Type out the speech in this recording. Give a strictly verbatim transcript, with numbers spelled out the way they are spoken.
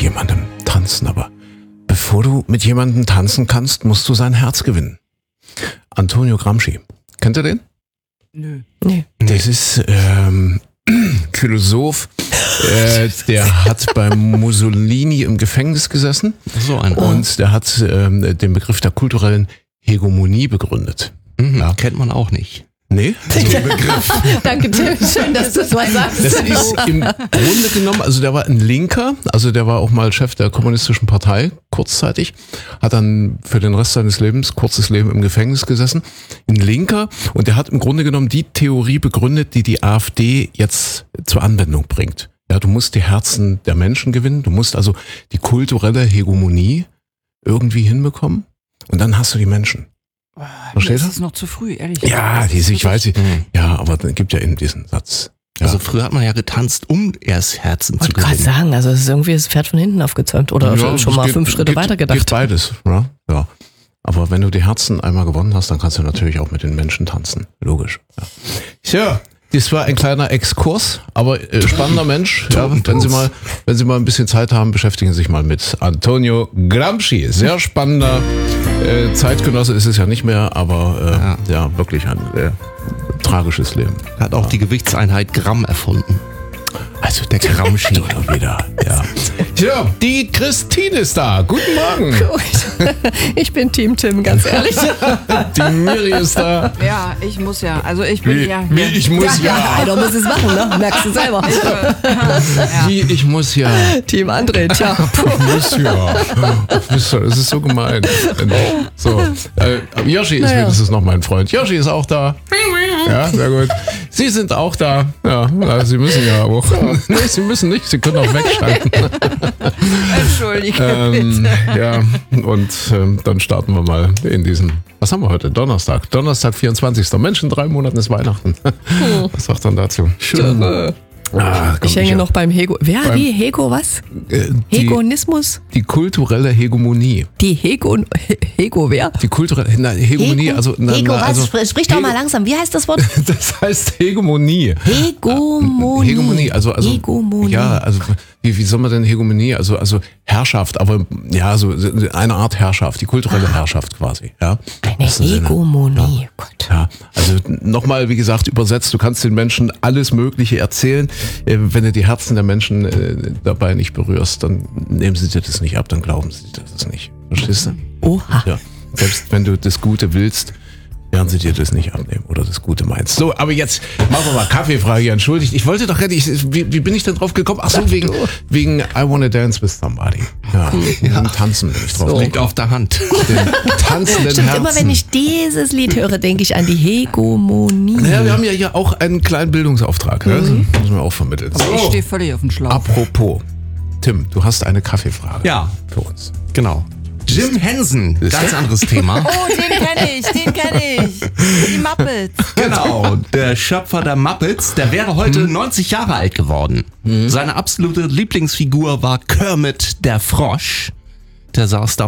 jemandem tanzen, aber bevor du mit jemandem tanzen kannst, musst du sein Herz gewinnen. Antonio Gramsci. Kennt ihr den? Nö. Nee. Das ist ähm, Philosoph, äh, der hat beim Mussolini im Gefängnis gesessen So ein und der hat ähm, den Begriff der kulturellen Hegemonie begründet. mhm, Ja. kennt man auch nicht. Nee, also der Begriff. Danke, Tim. Schön, dass du das mal sagst. Das ist im Grunde genommen, also der war ein Linker, also der war auch mal Chef der kommunistischen Partei, kurzzeitig, hat dann für den Rest seines Lebens, kurzes Leben im Gefängnis gesessen, ein Linker, und der hat im Grunde genommen die Theorie begründet, die die AfD jetzt zur Anwendung bringt. Ja, du musst die Herzen der Menschen gewinnen, du musst also die kulturelle Hegemonie irgendwie hinbekommen und dann hast du die Menschen. Versteht Das ihr? ist noch zu früh, ehrlich. Ja, die, ich weiß, nicht. Mhm. ja, aber es gibt ja eben diesen Satz. Ja. Also früher hat man ja getanzt, um erst Herzen Ich zu wollte gerade gewinnen. sagen, also es ist irgendwie das Pferd von hinten aufgezäumt oder Ja, schon, schon es mal geht- fünf Schritte geht, weiter gedacht. Geht beides, ja? Ja. Aber wenn du die Herzen einmal gewonnen hast, dann kannst du natürlich auch mit den Menschen tanzen. Logisch. Ja, so, das war ein kleiner Exkurs, aber äh, spannender Mensch. Ja, wenn Sie mal, wenn Sie mal ein bisschen Zeit haben, beschäftigen Sie sich mal mit Antonio Gramsci. Sehr spannender äh, Zeitgenosse ist es ja nicht mehr, aber äh, ja. Ja. wirklich ein äh, tragisches Leben. Er hat auch die Gewichtseinheit Gramm erfunden. Also der Gramsci wieder. Ja. So, die Christine ist da. Guten Morgen. Gut. Ich bin Team Tim, ganz ehrlich. Die Miri ist da. Ja, ich muss ja. Also ich bin Wie, ja. wie ich muss ja. Einer muss es machen, ne? Merkst du selber. ja. Wie ich muss ja. Team André, tja. Ich muss ja. Das ist so gemein. So, äh, Yoshi ist Naja. wenigstens noch mein Freund. Yoshi ist auch da. Ja, sehr gut. Sie sind auch da. Ja, also Sie müssen ja auch. Nee, Sie müssen nicht. Sie können auch wegschalten. Entschuldige Ähm, bitte. ja, und ähm, dann starten wir mal in diesen, was haben wir heute? Donnerstag. Donnerstag, vierundzwanzigsten Mensch, in drei Monaten ist Weihnachten. Was sagt dann dazu? Ah, komm, Ich hänge ja. noch beim Hego. Wer? Beim- Wie? Hego was? Äh, die, Hegonismus? die kulturelle Hegemonie. Die Hego... He- Hego wer? Die kulturelle na, Hegemonie, Hego? also, na, Hego na, was? also Sprich doch mal Hego- langsam. Wie heißt das Wort? Das heißt Hegemonie. Hegemonie. Hegemonie, also, also Hegemonie. ja, also wie, wie soll man denn Hegemonie, also also Herrschaft, aber ja, so eine Art Herrschaft, die kulturelle Herrschaft quasi, ja. Eine Das ist eine- Hegemonie. Gott. Ja, also nochmal, wie gesagt, übersetzt, du kannst den Menschen alles Mögliche erzählen. Äh, Wenn du die Herzen der Menschen äh, dabei nicht berührst, dann nehmen sie dir das nicht ab, dann glauben sie dir das nicht. Verstehst du? Oha. Ja. Selbst wenn du das Gute willst, werden sie dir das nicht abnehmen oder das Gute meinst. So, aber jetzt machen wir mal Kaffeefrage hier. Entschuldigt, ich wollte doch, ich, wie, wie bin ich denn drauf gekommen? Ach so, wegen, wegen I Wanna Dance with Somebody. Ja, wegen dem Tanzen bin ich drauf Liegt gekommen. auf der Hand. Den tanzenden Stimmt, Herzen. immer wenn ich dieses Lied höre, denke ich an die Hegemonie. Ja, wir haben ja hier auch einen kleinen Bildungsauftrag. Ne? Das müssen wir auch vermitteln. Ich stehe völlig auf dem Schlauch. Apropos, Tim, du hast eine Kaffeefrage Ja, für uns. genau. Jim Henson, ganz anderes Thema. Oh, den kenne ich, den kenne ich. Die Muppets. Genau, der Schöpfer der Muppets, der wäre heute neunzig Jahre alt geworden. Seine absolute Lieblingsfigur war Kermit der Frosch. Der saß da